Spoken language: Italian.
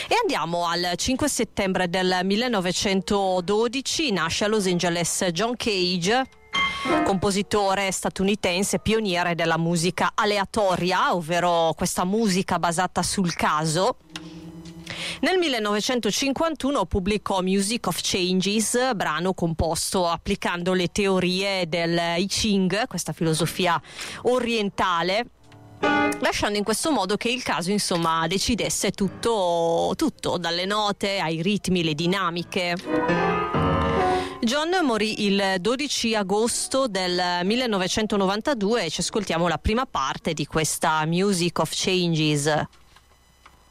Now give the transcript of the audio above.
E andiamo al 5 settembre del 1912, nasce a Los Angeles John Cage, compositore statunitense, pioniere della musica aleatoria, ovvero questa musica basata sul caso. Nel 1951 pubblicò Music of Changes, brano composto applicando le teorie del I Ching, questa filosofia orientale, lasciando in questo modo che il caso decidesse tutto, dalle note ai ritmi, le dinamiche. John morì il 12 agosto del 1992 e ci ascoltiamo la prima parte di questa Music of Changes.